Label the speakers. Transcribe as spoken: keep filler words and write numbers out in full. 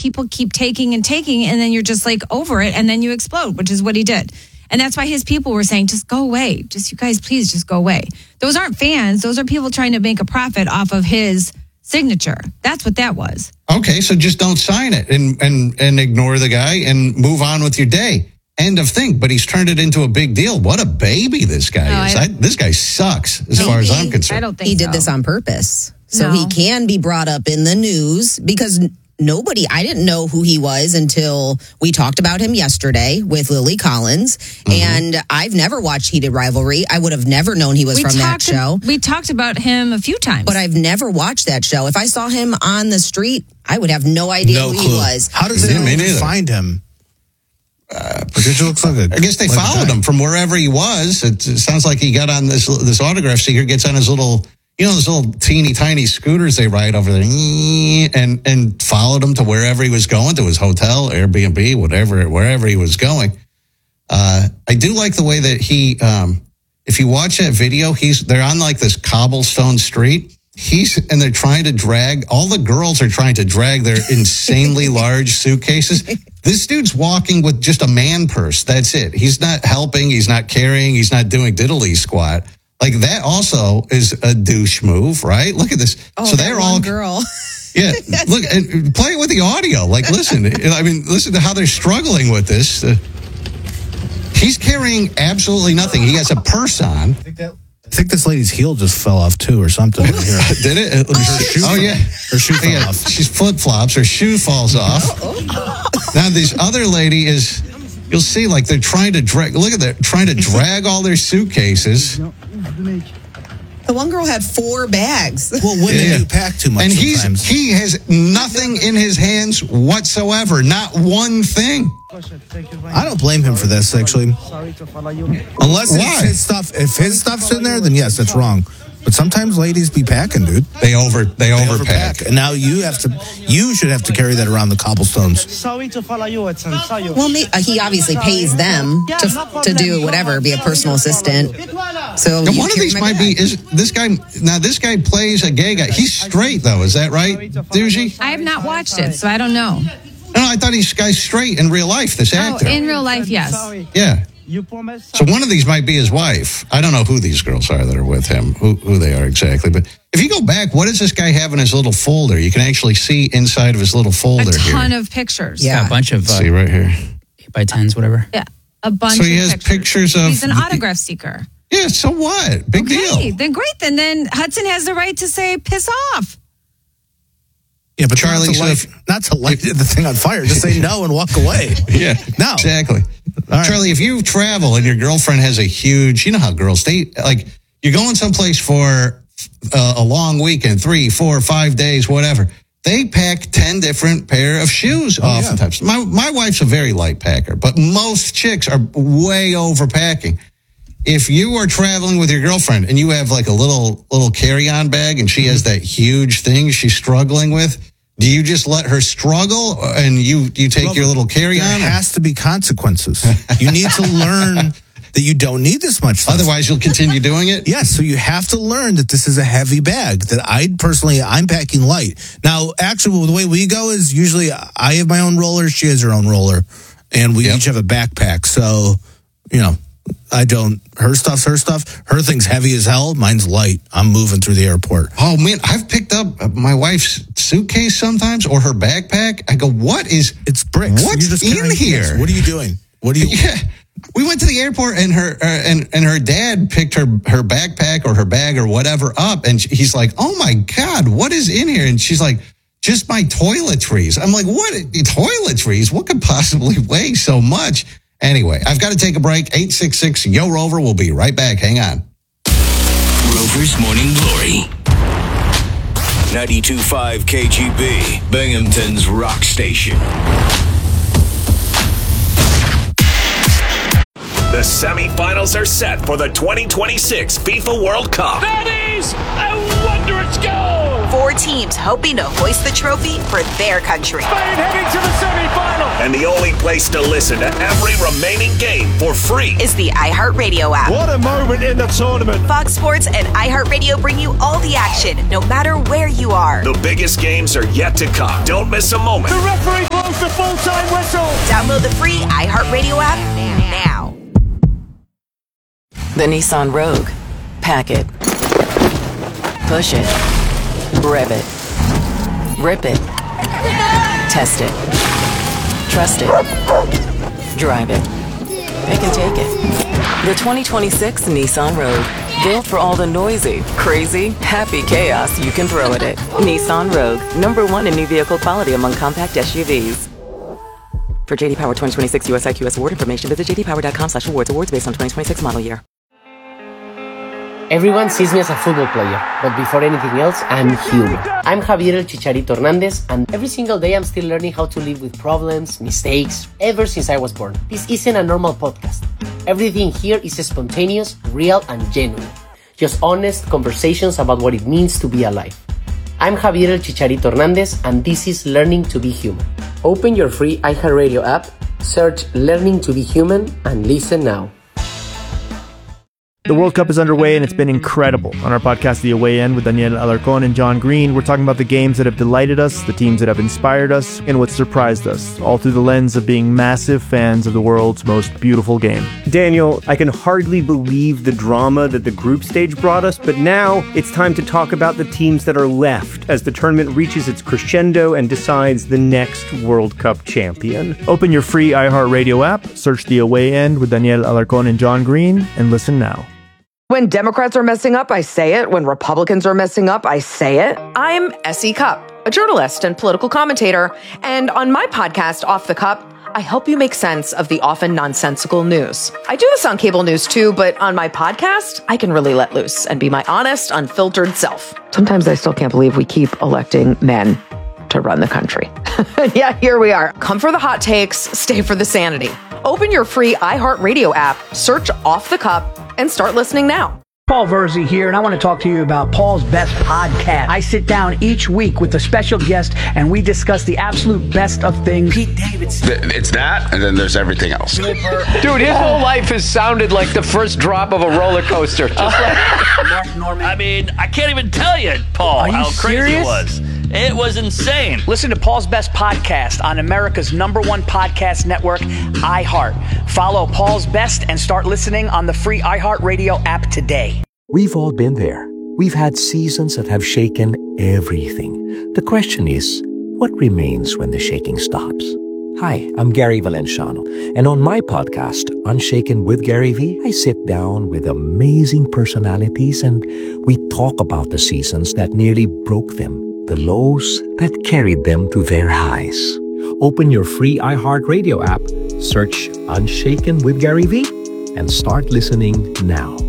Speaker 1: people keep taking and taking, and then you're just like over it, and then you explode, which is what he did. And that's why his people were saying, just go away. Just, you guys, please just go away. Those aren't fans. Those are people trying to make a profit off of his signature. That's what that was.
Speaker 2: Okay, so just don't sign it and, and, and ignore the guy and move on with your day. End of thing. But he's turned it into a big deal. What a baby this guy
Speaker 1: No,
Speaker 2: is.
Speaker 1: I-
Speaker 2: I, this guy sucks as
Speaker 3: Maybe.
Speaker 2: far as I'm concerned.
Speaker 1: I don't think
Speaker 3: He did
Speaker 1: so.
Speaker 3: this on purpose. So
Speaker 1: No.
Speaker 3: he can be brought up in the news because nobody, I didn't know who he was until we talked about him yesterday with Lily Collins.
Speaker 2: Mm-hmm.
Speaker 3: And I've never watched Heated Rivalry. I would have never known he was
Speaker 1: We
Speaker 3: from that
Speaker 1: talked,
Speaker 3: show.
Speaker 1: we talked about him a few times.
Speaker 3: But I've never watched that show. If I saw him on the street, I would have no idea
Speaker 4: No
Speaker 3: who
Speaker 4: clue.
Speaker 3: he was.
Speaker 4: How does
Speaker 2: Yeah, me
Speaker 4: anyone
Speaker 2: neither.
Speaker 4: find him? Uh, because it looks like a,
Speaker 2: I guess they
Speaker 4: like a
Speaker 2: followed
Speaker 4: guy.
Speaker 2: him from wherever he was. It, it sounds like he got on this this autograph seeker, gets on his little, you know, those little teeny tiny scooters they ride over there, and and followed him to wherever he was going, to his hotel, Airbnb, whatever, wherever he was going. Uh, I do like the way that he, um, if you watch that video, he's they're on like this cobblestone street. He's and they're trying to drag. All the girls are trying to drag their insanely large suitcases. This dude's walking with just a man purse. That's it. He's not helping. He's not carrying. He's not doing diddly squat. Like that also is a douche move, right? Look at this.
Speaker 3: Oh,
Speaker 2: so
Speaker 3: that
Speaker 2: they're
Speaker 3: one
Speaker 2: all
Speaker 3: girl.
Speaker 2: yeah. Look and play it with the audio. Like listen. I mean, listen to how they're struggling with this. Uh, he's carrying absolutely nothing. He has a purse on.
Speaker 4: I think this lady's heel just fell off too, or something. Here.
Speaker 2: Did it?
Speaker 4: Her shoe
Speaker 2: Oh
Speaker 4: fell-
Speaker 2: yeah.
Speaker 4: her shoe fell
Speaker 2: Yeah,
Speaker 4: off.
Speaker 2: she's flip flops. Her shoe falls off. Now this other lady is. You'll see, like they're trying to drag. Look at that, trying to drag all their suitcases.
Speaker 3: The one girl had four bags.
Speaker 4: Well, women
Speaker 2: Yeah.
Speaker 4: do pack too much
Speaker 2: And he's
Speaker 4: sometimes.
Speaker 2: he has nothing in his hands whatsoever. Not one thing.
Speaker 4: I don't blame him for this, actually. Unless it's
Speaker 2: Why?
Speaker 4: his stuff. If his stuff's in there, then yes, that's wrong. But sometimes ladies be packing, dude.
Speaker 2: They over they,
Speaker 4: They
Speaker 2: overpack.
Speaker 4: And now you have to, you should have to carry that around the cobblestones.
Speaker 5: Sorry to follow you, Watson. Sorry.
Speaker 3: Well, may- uh, he obviously pays them to to do whatever, be a personal assistant. So
Speaker 2: Now,
Speaker 3: you
Speaker 2: one of
Speaker 3: carry
Speaker 2: these
Speaker 3: my
Speaker 2: might be
Speaker 3: bag.
Speaker 2: is this guy. Now this guy plays a gay guy. He's straight though. Is that right, Dougie?
Speaker 1: I have not watched it, so I don't know.
Speaker 2: No, I thought he's guy's straight in real life. This
Speaker 1: Oh,
Speaker 2: actor.
Speaker 1: in real life, yes.
Speaker 5: Sorry.
Speaker 2: Yeah.
Speaker 5: You promise.
Speaker 2: So one of these might be his wife. I don't know who these girls are that are with him, who, who they are exactly. But if you go back, what does this guy have in his little folder? You can actually see inside of his little
Speaker 1: A
Speaker 2: folder
Speaker 1: ton
Speaker 2: here.
Speaker 1: of pictures.
Speaker 3: Yeah.
Speaker 6: Yeah, a bunch of uh,
Speaker 2: See right here.
Speaker 6: eight by tens, whatever.
Speaker 1: Yeah. A bunch
Speaker 2: So he
Speaker 1: of
Speaker 2: has
Speaker 1: pictures.
Speaker 2: pictures of-
Speaker 1: He's an autograph seeker.
Speaker 2: Yeah, so what? Big
Speaker 1: Okay,
Speaker 2: deal.
Speaker 1: then great. Then then Hudson has the right to say piss off.
Speaker 4: Yeah, but
Speaker 2: Charlie,
Speaker 4: not to,
Speaker 2: so
Speaker 4: light,
Speaker 2: if-
Speaker 4: not to light the thing on fire. Just say no and walk away.
Speaker 2: Yeah,
Speaker 4: No.
Speaker 2: exactly.
Speaker 4: All right.
Speaker 2: Charlie, if you travel and your girlfriend has a huge, you know how girls, they like, you're going someplace for uh, a long weekend, three, four, five days, whatever. They pack ten different pair of shoes
Speaker 4: Oh,
Speaker 2: oftentimes. My my wife's a very light packer, but most chicks are way overpacking. If you are traveling with your girlfriend and you have like a little little carry-on bag and she has that huge thing she's struggling with, do you just let her struggle and you you take your little carry-on?
Speaker 4: There has to be consequences. You need to learn that you don't need this much stuff.
Speaker 2: Otherwise, you'll continue doing it?
Speaker 4: Yes, so you have to learn that this is a heavy bag, that I personally, I'm packing light. Now, actually, the way we go is usually I have my own roller, she has her own roller, and we
Speaker 2: Yep.
Speaker 4: each have a backpack. So, you know, I don't, her stuff's her stuff. Her thing's heavy as hell. Mine's light. I'm moving through the airport.
Speaker 2: Oh, man, I've picked up my wife's suitcase sometimes or her backpack. I go, what is...
Speaker 4: It's bricks.
Speaker 2: What's
Speaker 4: You're just
Speaker 2: in
Speaker 4: carrying
Speaker 2: here?
Speaker 4: bricks. What are you doing? What are you...
Speaker 2: Yeah. We went to the airport and her uh, and and her dad picked her her backpack or her bag or whatever up, and he's like, "Oh my God, what is in here?" And she's like, "Just my toiletries." I'm like, "What toiletries? What could possibly weigh so much?" Anyway, I've got to take a break. eight six six Yo Rover. We'll be right back. Hang on.
Speaker 7: Rover's Morning Glory. ninety-two point five K G B, Binghamton's rock station.
Speaker 8: The semifinals are set for the twenty twenty-six FIFA World Cup.
Speaker 9: That is a wondrous goal!
Speaker 10: Four teams hoping to hoist the trophy for their country.
Speaker 9: Spain heading to the semi-final!
Speaker 8: And the only place to listen to every remaining game for free
Speaker 10: Is the iHeartRadio app.
Speaker 9: What a moment in the tournament!
Speaker 10: Fox Sports and iHeartRadio bring you all the action, no matter where you are.
Speaker 8: The biggest games are yet to come. Don't miss a moment.
Speaker 9: The referee blows a full-time whistle.
Speaker 10: Download the free iHeartRadio app now.
Speaker 6: The Nissan Rogue. Pack it. Push it. Rev it. Rip it. Test it. Trust it. Drive it. Pick and take it. The twenty twenty-six Nissan Rogue. Built for all the noisy, crazy, happy chaos you can throw at it. Nissan Rogue. Number one in new vehicle quality among compact S U Vs. For J D Power twenty twenty-six U S I Q S award information, visit j d power dot com slash awards. Awards based on twenty twenty-six model year.
Speaker 11: Everyone sees me as a football player, but before anything else, I'm human. I'm Javier El Chicharito Hernandez, and every single day I'm still learning how to live with problems, mistakes, ever since I was born. This isn't a normal podcast. Everything here is spontaneous, real, and genuine. Just honest conversations about what it means to be alive. I'm Javier El Chicharito Hernandez, and this is Learning to be Human. Open your free iHeartRadio app, search Learning to be Human, and listen now.
Speaker 12: The World Cup is underway and it's been incredible. On our podcast, The Away End, with Daniel Alarcón and John Green, we're talking about the games that have delighted us, the teams that have inspired us, and what surprised us, all through the lens of being massive fans of the world's most beautiful game.
Speaker 13: Daniel, I can hardly believe the drama that the group stage brought us, but now it's time to talk about the teams that are left as the tournament reaches its crescendo and decides the next World Cup champion.
Speaker 12: Open your free iHeartRadio app, search The Away End with Daniel Alarcón and John Green, and listen now.
Speaker 14: When Democrats are messing up, I say it. When Republicans are messing up, I say it. I'm Essie Cupp, a journalist and political commentator. And on my podcast, Off the Cup, I help you make sense of the often nonsensical news. I do this on cable news too, but on my podcast, I can really let loose and be my honest, unfiltered self. Sometimes I still can't believe we keep electing men to run the country. Yeah, here we are. Come for the hot takes, stay for the sanity. Open your free iHeartRadio app, search Off the Cup, and start listening now.
Speaker 15: Paul Verzi here, and I want to talk to you about Paul's Best Podcast. I sit down each week with a special guest, and we discuss the absolute best of things. Pete Davidson.
Speaker 16: It's that, and then there's everything else.
Speaker 17: Dude, his whole life has sounded like the first drop of a roller coaster. Just like
Speaker 18: Mark Norman. I mean, I can't even tell you, Paul,
Speaker 15: Are you
Speaker 18: how crazy
Speaker 15: serious?
Speaker 18: it was. It was insane.
Speaker 15: Listen to Paul's Best Podcast on America's number one podcast network, iHeart. Follow Paul's Best and start listening on the free iHeartRadio app today.
Speaker 19: We've all been there. We've had seasons that have shaken everything. The question is, what remains when the shaking stops? Hi, I'm Gary Valenciano, and on my podcast, Unshaken with Gary V, I sit down with amazing personalities and we talk about the seasons that nearly broke them, the lows that carried them to their highs. Open your free iHeartRadio app, search Unshaken with Gary V, and start listening now.